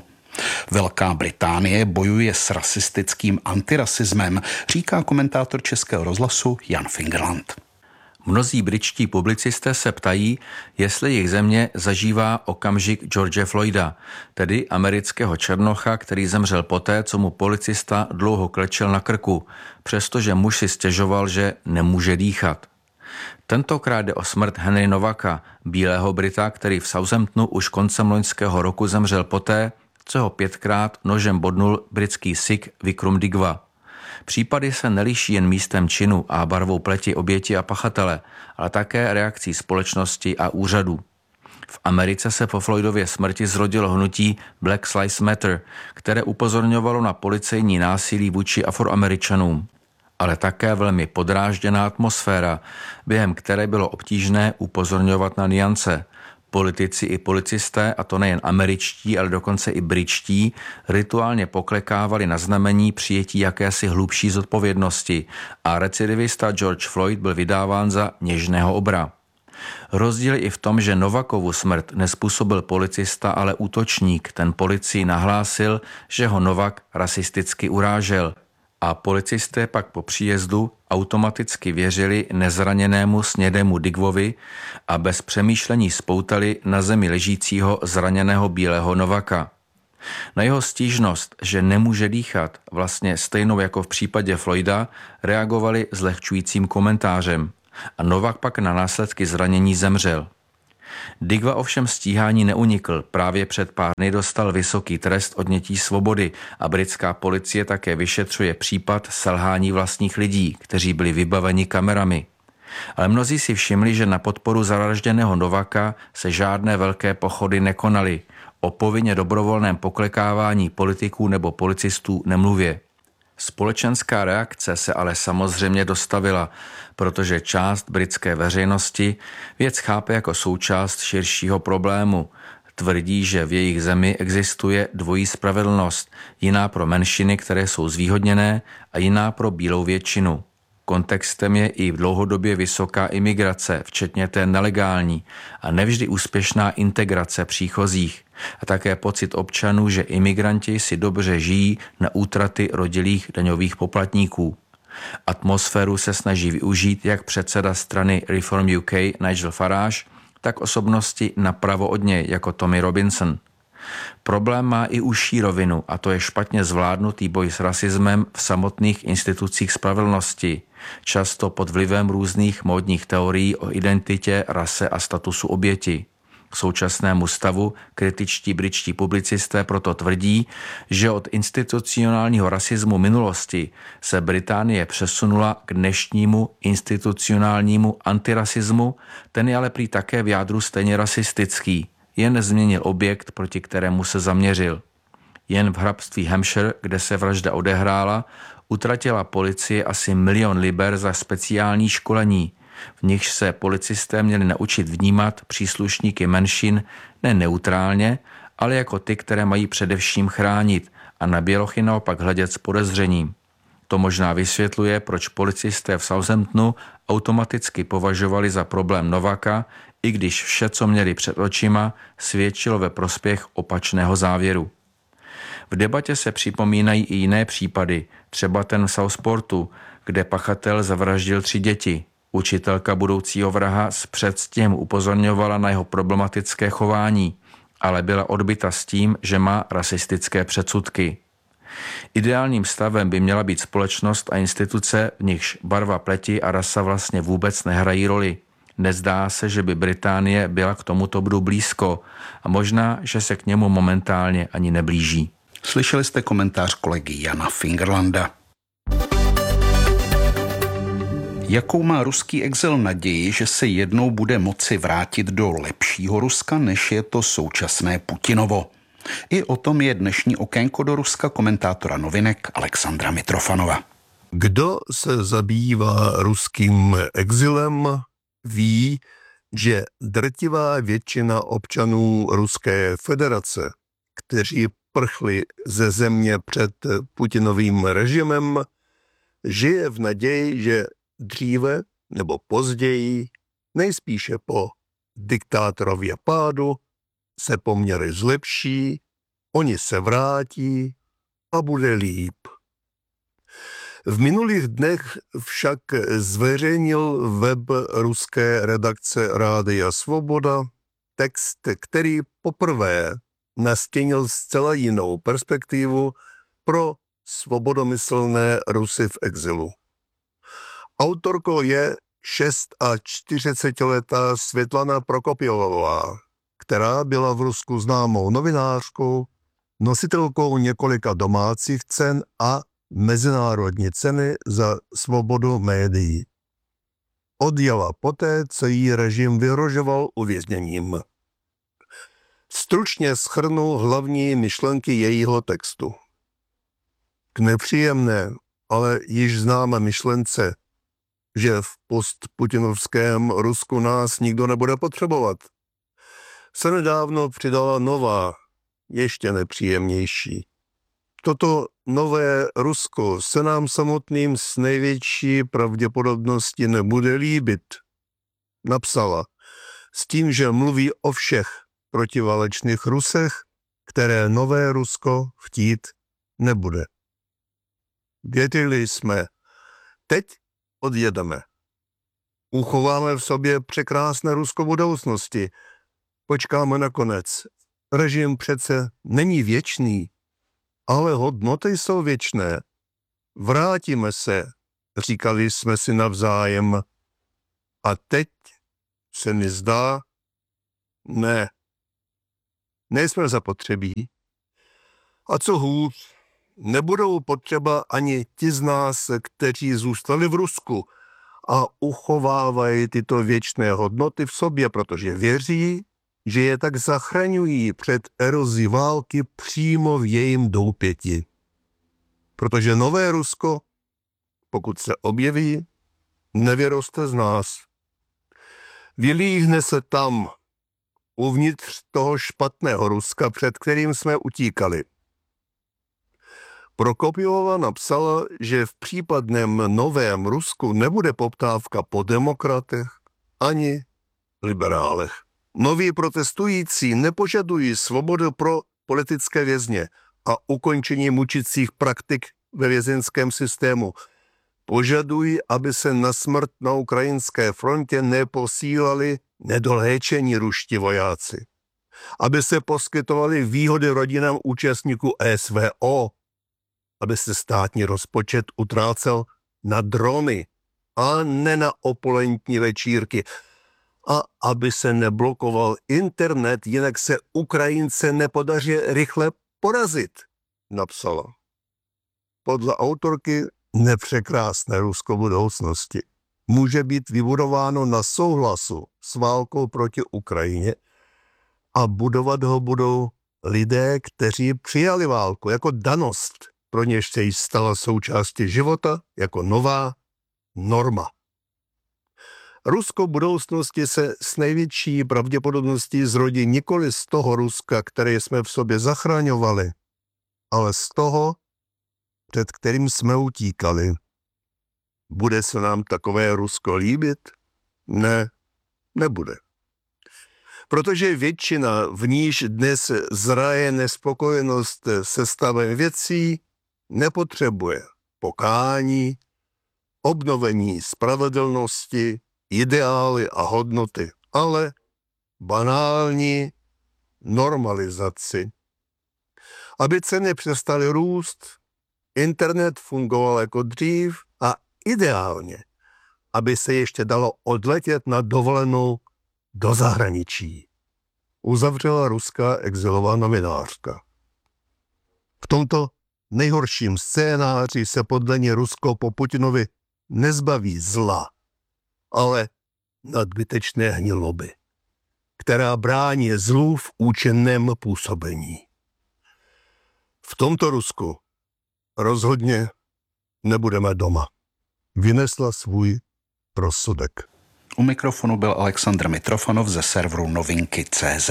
Velká Británie bojuje s rasistickým antirasismem, říká komentátor Českého rozhlasu Jan Fingerland. Mnozí britští publicisté se ptají, jestli jejich země zažívá okamžik George Floyda, tedy amerického černocha, který zemřel poté, co mu policista dlouho klečel na krku, přestože muž si stěžoval, že nemůže dýchat. Tentokrát jde o smrt Henry Novaka, bílého Brita, který v Southamptonu už koncem loňského roku zemřel poté, co ho 5krát nožem bodnul britský Sikh Vikram Digwa. Případy se neliší jen místem činu a barvou pleti oběti a pachatele, ale také reakcí společnosti a úřadů. V Americe se po Floydově smrti zrodilo hnutí Black Lives Matter, které upozorňovalo na policejní násilí vůči Afroameričanům. ale také velmi podrážděná atmosféra, během které bylo obtížné upozorňovat na nuance. Politici i policisté, a to nejen američtí, ale dokonce i britští, rituálně poklekávali na znamení přijetí jakési hlubší zodpovědnosti a recidivista George Floyd byl vydáván za něžného obra. Rozdíl je i v tom, že Novakovu smrt nezpůsobil policista, ale útočník. Ten policii nahlásil, že ho Novak rasisticky urážel. A policisté pak po příjezdu automaticky věřili nezraněnému snědému Digvovi a bez přemýšlení spoutali na zemi ležícího zraněného bílého Novaka. Na jeho stížnost, že nemůže dýchat, vlastně stejnou jako v případě Floyda, reagovali zlehčujícím komentářem a Novak pak na následky zranění zemřel. Digva ovšem stíhání neunikl, právě před pár dny dostal vysoký trest odnětí svobody a britská policie také vyšetřuje případ selhání vlastních lidí, kteří byli vybaveni kamerami. Ale mnozí si všimli, že na podporu zavražděného Novaka se žádné velké pochody nekonaly, o povinně dobrovolném poklekávání politiků nebo policistů nemluvě. Společenská reakce se ale samozřejmě dostavila, protože část britské veřejnosti věc chápe jako součást širšího problému. Tvrdí, že v jejich zemi existuje dvojí spravedlnost, jiná pro menšiny, které jsou zvýhodněné, a jiná pro bílou většinu. Kontextem je i dlouhodobě vysoká imigrace, včetně té nelegální, a nevždy úspěšná integrace příchozích a také pocit občanů, že imigranti si dobře žijí na útraty rodilých daňových poplatníků. Atmosféru se snaží využít jak předseda strany Reform UK Nigel Farage, tak osobnosti napravo od něj jako Tommy Robinson. Problém má i užší rovinu, a to je špatně zvládnutý boj s rasismem v samotných institucích spravedlnosti, často pod vlivem různých módních teorií o identitě, rase a statusu oběti. K současnému stavu kritičtí britští publicisté proto tvrdí, že od institucionálního rasismu minulosti se Británie přesunula k dnešnímu institucionálnímu antirasismu, ten je ale prý také v jádru stejně rasistický, jen změnil objekt, proti kterému se zaměřil. Jen v hrabství Hampshire, kde se vražda odehrála, utratila policie asi 1 000 000 liber za speciální školení, v nichž se policisté měli naučit vnímat příslušníky menšin ne neutrálně, ale jako ty, které mají především chránit, a na bělochy naopak hledět s podezřením. To možná vysvětluje, proč policisté v Southamptonu automaticky považovali za problém Novaka, i když vše, co měli před očima, svědčilo ve prospěch opačného závěru. V debatě se připomínají i jiné případy, třeba ten v Southportu, kde pachatel zavraždil 3 děti. Učitelka budoucího vraha s předstihem upozorňovala na jeho problematické chování, ale byla odbyta s tím, že má rasistické předsudky. Ideálním stavem by měla být společnost a instituce, v nichž barva pleti a rasa vlastně vůbec nehrají roli. Nezdá se, že by Británie byla k tomuto bodu blízko a možná, že se k němu momentálně ani neblíží. Slyšeli jste komentář kolegy Jana Fingerlanda. Jakou má ruský exil naději, že se jednou bude moci vrátit do lepšího Ruska, než je to současné Putinovo? I o tom je dnešní okénko do Ruska komentátora Novinek Alexandra Mitrofanova. Kdo se zabývá ruským exilem, ví, že drtivá většina občanů Ruské federace, kteří prchli ze země před Putinovým režimem, žije v naději, že dříve nebo později, nejspíše po diktátorově pádu, se poměry zlepší, oni se vrátí a bude líp. V minulých dnech však zveřejnil web ruské redakce Rádia Svoboda text, který poprvé nastínil zcela jinou perspektivu pro svobodomyslné Rusy v exilu. Autorkou je 46letá Světlana Prokopěvová, která byla v Rusku známou novinářkou, nositelkou několika domácích cen a mezinárodní ceny za svobodu médií. Odjela poté, co jí režim vyhrožoval uvězněním. Stručně shrnu hlavní myšlenky jejího textu. K nepříjemné ale již známe myšlence, že v postputinovském Rusku nás nikdo nebude potřebovat, se nedávno přidala nová, ještě nepříjemnější. Toto nové Rusko se nám samotným s největší pravděpodobností nebude líbit, napsala, s tím, že mluví o všech protiválečných Rusech, které nové Rusko chtít nebude. Věděli jsme, teď odjedeme. Uchováme v sobě překrásné Rusko budoucnosti. Počkáme na konec. Režim přece není věčný, ale hodnoty jsou věčné. Vrátíme se, říkali jsme si navzájem. A teď se mi zdá, ne. Nejsme zapotřebí. A co hůř, nebudou potřeba ani ti z nás, kteří zůstali v Rusku a uchovávají tyto věčné hodnoty v sobě, protože věří, že je tak zachraňují před erozí války přímo v jejím doupěti. Protože nové Rusko, pokud se objeví, nevyroste z nás. Vylíhne se tam, uvnitř toho špatného Ruska, před kterým jsme utíkali. Prokopjova napsala, že v případném novém Rusku nebude poptávka po demokratech ani liberálech. Noví protestující nepožadují svobodu pro politické vězně a ukončení mučících praktik ve vězeňském systému. Požadují, aby se na smrt na ukrajinské frontě neposílali nedoléčení ruští vojáci. Aby se poskytovaly výhody rodinám účastníků SVO. Aby se státní rozpočet utrácel na drony a ne na opulentní večírky. A aby se neblokoval internet, jinak se Ukrajince nepodaří rychle porazit, napsala. Podle autorky nepřekrásné Rusko budoucnosti může být vybudováno na souhlasu s válkou proti Ukrajině a budovat ho budou lidé, kteří přijali válku jako danost, pro něž se jí stala součástí života jako nová norma. Rusko budoucnosti se s největší pravděpodobností zrodí nikoli z toho Ruska, které jsme v sobě zachraňovali, ale z toho, před kterým jsme utíkali. Bude se nám takové Rusko líbit? Ne, nebude. Protože většina, v níž dnes zraje nespokojenost se stavem věcí, nepotřebuje pokání, obnovení spravedlnosti, ideály a hodnoty, ale banální normalizaci. Aby ceny přestaly růst, internet fungoval jako dřív a ideálně, aby se ještě dalo odletět na dovolenou do zahraničí. Uzavřela ruská exilová novinářka. V tomto nejhorším scénáři se podle ní Rusko po Putinovi nezbaví zla, ale nadbytečné hniloby, která brání zlu v účinném působení. V tomto Rusku rozhodně nebudeme doma. Vynesla svůj rozsudek. U mikrofonu byl Alexandr Mitrofanov ze serveru Novinky.cz.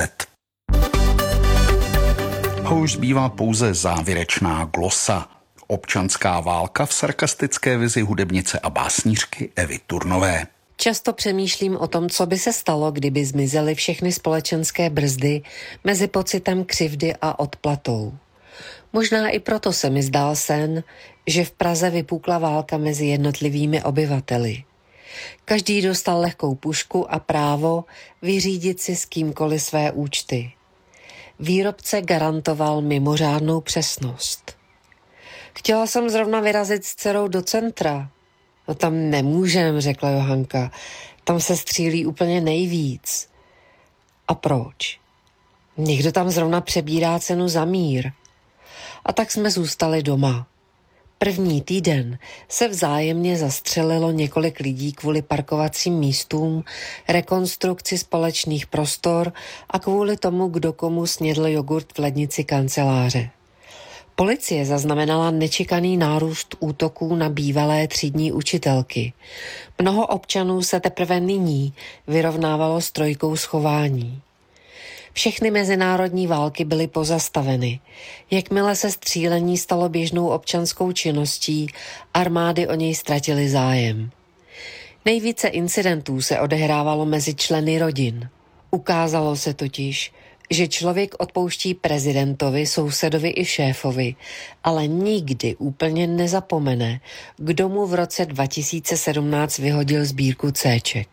Už zbývá pouze závěrečná glosa. Občanská válka v sarkastické vizi hudebnice a básnířky Evy Turnové. Často přemýšlím o tom, co by se stalo, kdyby zmizely všechny společenské brzdy mezi pocitem křivdy a odplatou. Možná i proto se mi zdál sen, že v Praze vypukla válka mezi jednotlivými obyvateli. Každý dostal lehkou pušku a právo vyřídit si s kýmkoliv své účty. Výrobce garantoval mimořádnou přesnost. Chtěla jsem zrovna vyrazit s dcerou do centra. No tam nemůžem, řekla Johanka. Tam se střílí úplně nejvíc. A proč? Někdo tam zrovna přebírá cenu za mír. A tak jsme zůstali doma. První týden se vzájemně zastřelilo několik lidí kvůli parkovacím místům, rekonstrukci společných prostor a kvůli tomu, kdo komu snědl jogurt v lednici kanceláře. Policie zaznamenala nečekaný nárůst útoků na bývalé třídní učitelky. Mnoho občanů se teprve nyní vyrovnávalo s trojkou schování. Všechny mezinárodní války byly pozastaveny. Jakmile se střílení stalo běžnou občanskou činností, armády o něj ztratily zájem. Nejvíce incidentů se odehrávalo mezi členy rodin. Ukázalo se totiž, že člověk odpouští prezidentovi, sousedovi i šéfovi, ale nikdy úplně nezapomene, kdo mu v roce 2017 vyhodil sbírku Cček.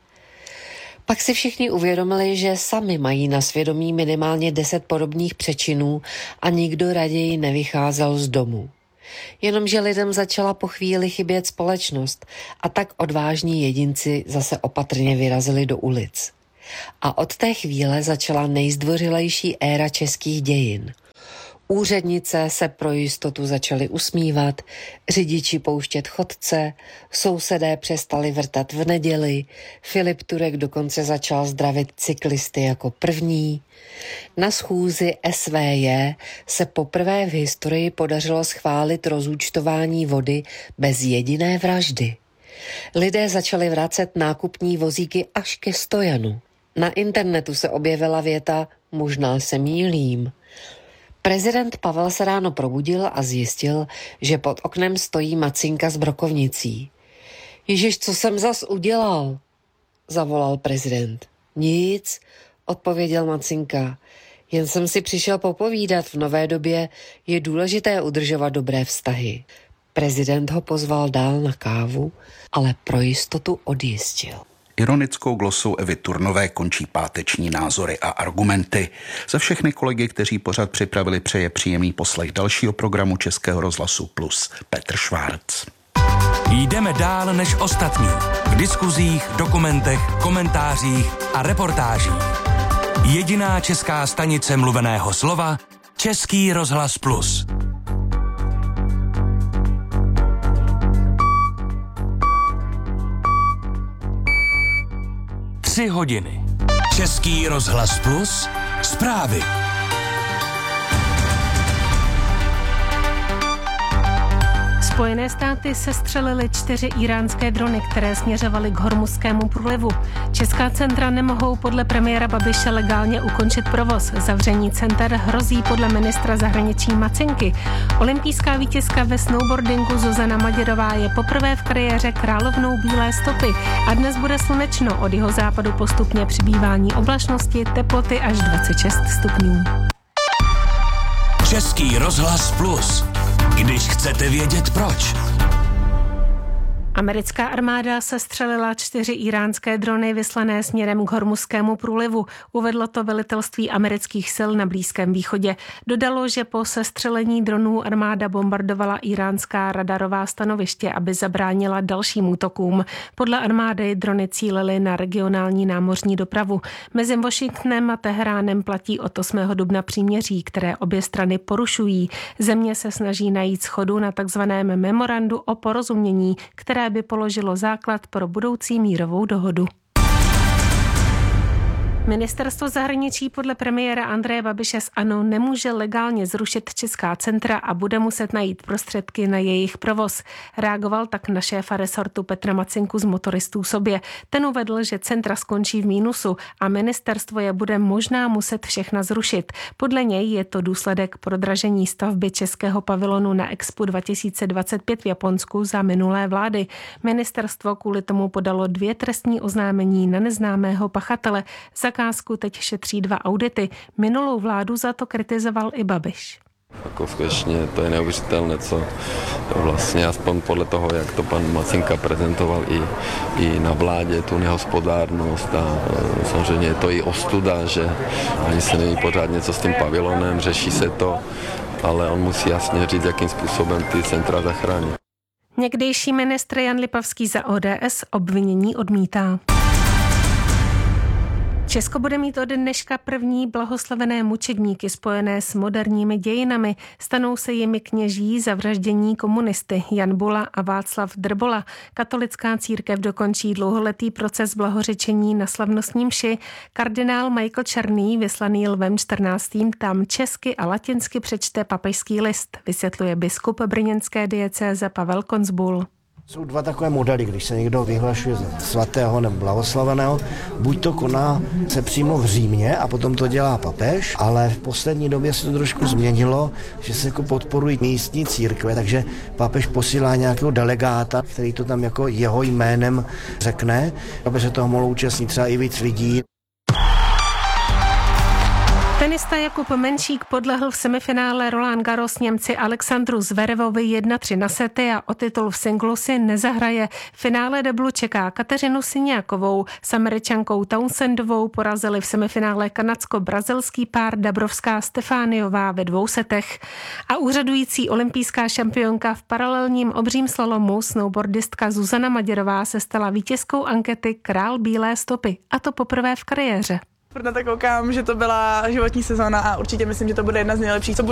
Pak si všichni uvědomili, že sami mají na svědomí minimálně 10 podobných přečinů a nikdo raději nevycházel z domu. Jenomže lidem začala po chvíli chybět společnost a tak odvážní jedinci zase opatrně vyrazili do ulic. A od té chvíle začala nejzdvořilejší éra českých dějin. Úřednice se pro jistotu začaly usmívat, řidiči pouštět chodce, sousedé přestali vrtat v neděli, Filip Turek dokonce začal zdravit cyklisty jako první. Na schůzi SVJ se poprvé v historii podařilo schválit rozúčtování vody bez jediné vraždy. Lidé začali vracet nákupní vozíky až ke stojanu. Na internetu se objevila věta "možná se mýlím". Prezident Pavel se ráno probudil a zjistil, že pod oknem stojí Macinka s brokovnicí. Ježiš, co jsem zas udělal? Zavolal prezident. Nic, odpověděl Macinka. Jen jsem si přišel popovídat, v nové době je důležité udržovat dobré vztahy. Prezident ho pozval dál na kávu, ale pro jistotu odjistil. Ironickou glosou Evy Turnové končí páteční názory a argumenty. Za všechny kolegy, kteří pořad připravili, přeje příjemný poslech dalšího programu Českého rozhlasu Plus Petr Švárc. Jdeme dál než ostatní. V diskuzích, dokumentech, komentářích a reportážích. Jediná česká stanice mluveného slova Český rozhlas Plus. 3 hodiny. Český rozhlas Plus. Zprávy. Spojené státy sestřelily 4 iránské drony, které směřovaly k Hormuzskému průlivu. Česká centra nemohou podle premiéra Babiše legálně ukončit provoz. Zavření center hrozí podle ministra zahraničí Macinky. Olympijská vítězka ve snowboardingu Zuzana Maděrová je poprvé v kariéře královnou bílé stopy a dnes bude slunečno, od jihozápadu postupně přibývání oblačnosti, teploty až 26 stupňů. Český rozhlas Plus. Když chcete vědět proč. Americká armáda sestřelila 4 iránské drony vyslané směrem k Hormuzskému průlivu. Uvedlo to velitelství amerických sil na Blízkém východě. Dodalo, že po sestřelení dronů armáda bombardovala iránská radarová stanoviště, aby zabránila dalším útokům. Podle armády drony cílily na regionální námořní dopravu. Mezi Washingtonem a Teheránem platí od 8. dubna příměří, které obě strany porušují. Země se snaží najít shodu na takzvaném memorandu o porozumění, které by položilo základ pro budoucí mírovou dohodu. Ministerstvo zahraničí podle premiéra Andreje Babiše z ANO nemůže legálně zrušit česká centra a bude muset najít prostředky na jejich provoz. Reagoval tak na šéfa resortu Petra Macinku z Motoristů sobě. Ten uvedl, že centra skončí v mínusu a ministerstvo je bude možná muset všechna zrušit. Podle něj je to důsledek prodražení stavby českého pavilonu na Expo 2025 v Japonsku za minulé vlády. Ministerstvo kvůli tomu podalo 2 trestní oznámení na neznámého pachatele. Zakázku teď šetří 2 audity. Minulou vládu za to kritizoval i Babiš. Jako skutečně to je neuvěřitelné, co vlastně aspoň podle toho, jak to pan Macinka prezentoval i na vládě, tu nehospodárnost a samozřejmě je to i ostuda, že ani se neví pořádně co s tím pavilonem, řeší se to, ale on musí jasně říct, jakým způsobem ty centra zachránit. Někdejší ministr Jan Lipavský za ODS obvinění odmítá. Česko bude mít od dneška první blahoslavené mučedníky spojené s moderními dějinami. Stanou se jimi kněží zavraždění komunisty Jan Bula a Václav Drbola. Katolická církev dokončí dlouholetý proces blahořečení na slavnostní mši. Kardinál Michael Černý, vyslaný Lvem 14. tam česky a latinsky přečte papežský list, vysvětluje biskup brněnské diecéze Pavel Konzbul. Jsou dva takové modely, když se někdo vyhlašuje za svatého nebo blahoslaveného, buď to koná se přímo v Římě a potom to dělá papež, ale v poslední době se to trošku změnilo, že se jako podporují místní církve, takže papež posílá nějakého delegáta, který to tam jako jeho jménem řekne, aby se toho mohlo účastnit třeba i víc lidí. Tenista Jakub Menšík podlehl v semifinále Roland Garros Němci Alexandru Zverevovi 1-3 na sety a o titul v singlu si nezahraje. V finále deblu čeká Kateřinu Siniakovou. S Američankou Townsendovou porazili v semifinále kanadsko-brazilský pár Dabrovská Stefániová ve 2 setech. A úřadující olympijská šampionka v paralelním obřím slalomu snowboardistka Zuzana Maděrová se stala vítězkou ankety Král bílé stopy, a to poprvé v kariéře. Na to koukám, že to byla životní sezóna a určitě myslím, že to bude jedna z nejlepších, co